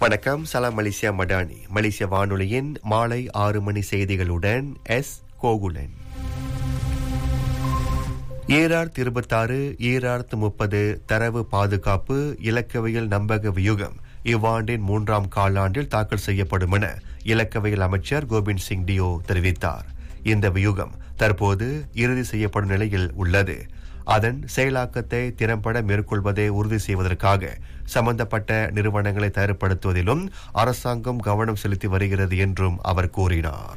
வணக்கம். சலாம் மலேசியா மடானி. மலேசிய வானொலியின் மாலை 6 மணி செய்திகளுடன் எஸ் கோகுலன். 2026 2030 தரவு பாதுகாப்பு இலக்கவியல் நம்பக வியூகம் இவ்வாண்டின் 3ஆம் காலாண்டில் தாக்கல் செய்யப்படும் என இலக்கவியல் அமைச்சர் கோபிந்த் சிங் டியோ தெரிவித்தார். இந்த வியூகம் தற்போது இறுதி செய்யப்படும் நிலையில் உள்ளது. அதன் செயலாக்கத்தை திறம்பட மேற்கொள்வதை உறுதி செய்வதற்காக சம்பந்தப்பட்ட நிறுவனங்களை தயார்படுத்துவதிலும் அரசாங்கம் கவனம் செலுத்தி வருகிறது என்றும் அவர் கூறினார்.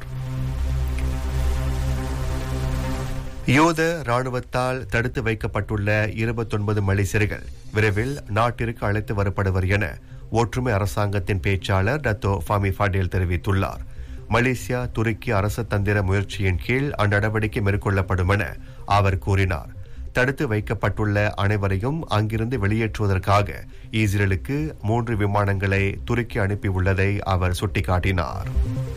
யோத ராணுவத்தால் தடுத்து வைக்கப்பட்டுள்ள 29 மலேசியர்கள் விரைவில் நாட்டிற்கு அழைத்து வரப்படுவர் என ஒற்றுமை அரசாங்கத்தின் பேச்சாளர் டத்தோ ஃபாமி ஃபடேல் தெரிவித்துள்ளார். மலேசியா துருக்கி அரசு தந்திர முயற்சியின் கீழ் அந்நடவடிக்கை மேற்கொள்ளப்படும் என அவர் கூறினார். தடுத்து வைக்கப்பட்டுள்ள அனைவரையும் அங்கிருந்து வெளியேற்றுவதற்காக இஸ்ரேலுக்கு 3 விமானங்களை துருக்கி அனுப்பியுள்ளதை அவர் சுட்டிக்காட்டினார்.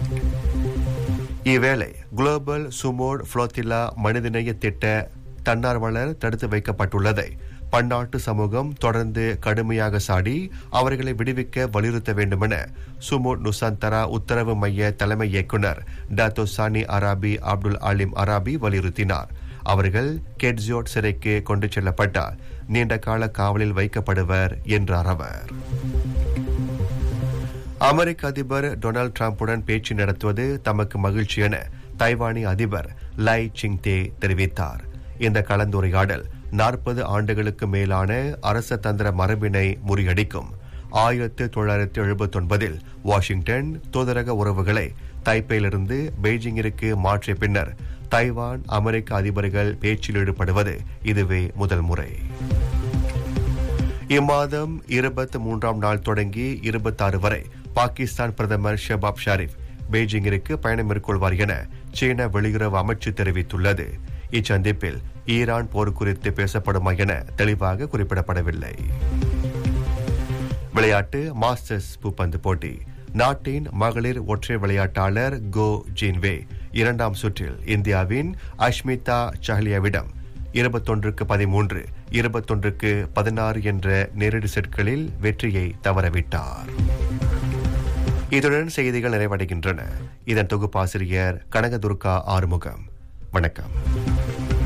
இவ்வேளை குளோபல் சுமோட் புளோத்தில்லா மனிதநேய திட்ட தன்னார்வலர் தடுத்து வைக்கப்பட்டுள்ளதை பன்னாட்டு சமூகம் தொடர்ந்து கடுமையாக சாடி அவர்களை விடுவிக்க வலியுறுத்த வேண்டும் என சுமோட் நுசாந்தரா உத்தரவு மைய தலைமை இயக்குநர் டாத்தோ சானி அராபி அப்துல் அலிம் அராபி வலியுறுத்தினார். அவர்கள் கெட்ஜியோட் சிறைக்கு கொண்டு செல்லப்பட்டால் நீண்ட கால காவலில் வைக்கப்படுவர் என்றார் அவர். அமெரிக்க அதிபர் டொனால்டு டிரம்புடன் பேச்சு நடத்துவது தமக்கு மகிழ்ச்சி என தைவானி அதிபர் லை சிங்தே தெரிவித்தார். இந்த கலந்துரையாடல் 40 ஆண்டுகளுக்கு மேலான அரச தந்திர மரபினை முறியடிக்கும். 1979 வாஷிங்டன் தூதரக உறவுகளை தைப்பேயிலிருந்து பெய்ஜிங்கிற்கு மாற்றிய பின்னர் தைவான் அமெரிக்க அதிபர்கள் பேச்சில் ஈடுபடுவது இதுவே முதல் முறை. இம்மாதம் 23ஆம் நாள் தொடங்கி 26 வரை பாகிஸ்தான் பிரதமர் ஷெபாப் ஷரீப் பெய்ஜிங்கிற்கு பயணம் மேற்கொள்வார் என சீன வெளியுறவு அமைச்சு தெரிவித்துள்ளது. இச்சந்திப்பில் ஈரான் போர் குறித்து பேசப்படுமா என தெளிவாக குறிப்பிடப்படவில்லை. விளையாட்டு. மாஸ்டர்ஸ் பூப்பந்து போட்டி. நாட்டின் மகளிர் ஒற்றையர் விளையாட்டாளர் கோ ஜின்வே 2ஆம் சுற்றில் இந்தியாவின் அஷ்மிதா சஹலியாவிடம் 21-13, 21-16 என்ற நேரடி செட்களில் வெற்றியை தவறவிட்டார். இதுடன் செய்திகள் நிறைவடைகின்றன. இதன் தொகுப்பாசிரியர் கனகதுர்கா ஆறுமுகம். வணக்கம்.